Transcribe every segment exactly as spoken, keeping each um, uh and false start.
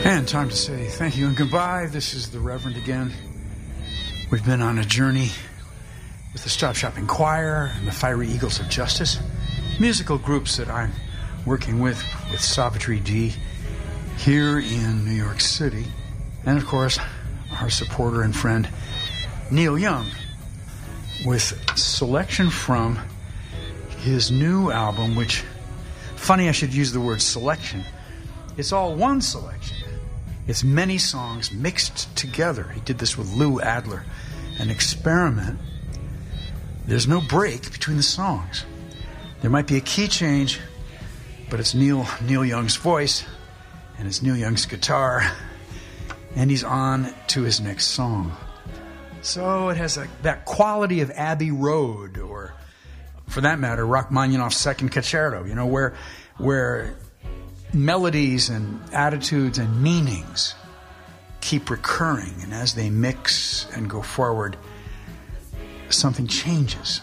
And time to say thank you and goodbye. This is the Reverend again. We've been on a journey with the Stop Shopping Choir and the Fiery Eagles of Justice, musical groups that I'm working with, with Savitri D here in New York City. And of course, our supporter and friend, Neil Young, with selection from his new album, which, funny I should use the word selection. It's all one selection. It's many songs mixed together. He did this with Lou Adler, an experiment. There's no break between the songs. There might be a key change, but it's Neil Neil Young's voice, and it's Neil Young's guitar, and he's on to his next song. So it has a, that quality of Abbey Road, or for that matter, Rachmaninoff's Second Concerto, you know, where where melodies and attitudes and meanings keep recurring, and as they mix and go forward, something changes.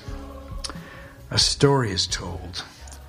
A story is told.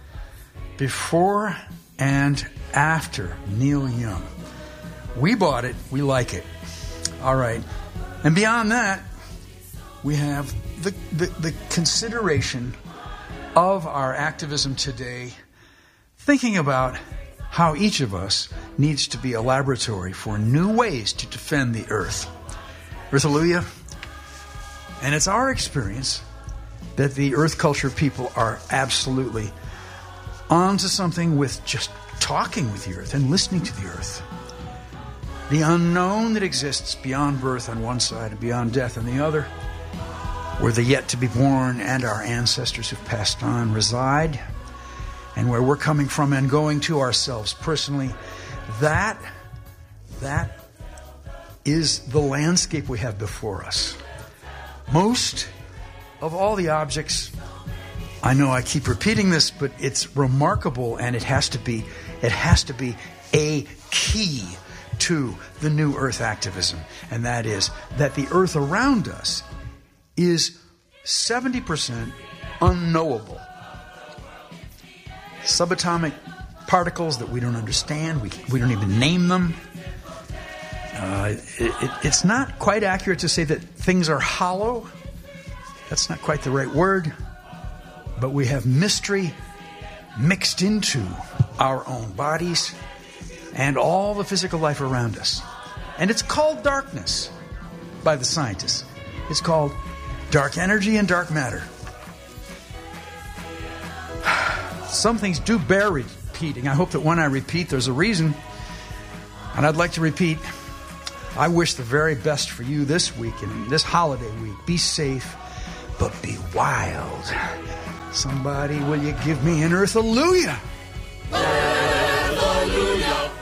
Before and after Neil Young. We bought it, we like it. All right. And beyond that, we have the, the, the consideration of our activism today, thinking about how each of us needs to be a laboratory for new ways to defend the earth. Earthalleluia. And it's our experience that the earth culture people are absolutely onto something with just talking with the earth and listening to the earth. The unknown that exists beyond birth on one side and beyond death on the other, where the yet to be born and our ancestors who've passed on reside, and where we're coming from and going to ourselves personally, that, that is the landscape we have before us. Most of all the objects, I know I keep repeating this, but it's remarkable, and it has to be, it has to be a key to the new earth activism, and that is that the earth around us is seventy percent unknowable. Subatomic particles that we don't understand, we, we don't even name them. Uh, it, it, it's not quite accurate to say that things are hollow. That's not quite the right word. But we have mystery mixed into our own bodies and all the physical life around us. And it's called darkness by the scientists. It's called dark energy and dark matter. Some things do bear repeating. I hope that when I repeat, there's a reason. And I'd like to repeat, I wish the very best for you this week and this holiday week. Be safe, but be wild. Somebody, will you give me an earthalleluia? Hallelujah.